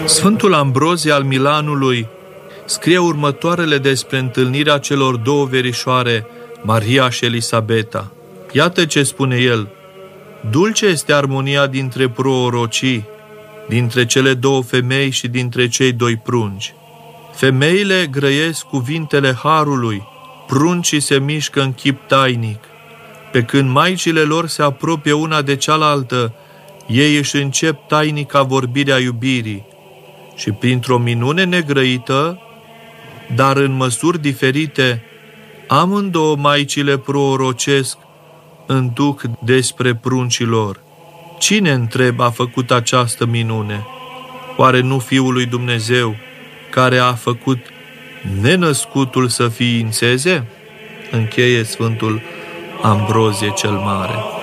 Sfântul Ambrozie al Milanului scrie următoarele despre întâlnirea celor două verișoare, Maria și Elisabeta. Iată ce spune el: dulce este armonia dintre prorocii, dintre cele două femei și dintre cei doi prunci. Femeile grăiesc cuvintele harului, pruncii se mișcă în chip tainic. Pe când maicile lor se apropie una de cealaltă, ei își încep tainica vorbirea iubirii. Și printr-o minune negrăită, dar în măsuri diferite, amândouă maicile prorocesc în duh despre pruncii lor. Cine, întreb, a făcut această minune? Oare nu Fiul lui Dumnezeu, care a făcut nenăscutul să ființeze? Încheie Sfântul Ambrozie cel Mare.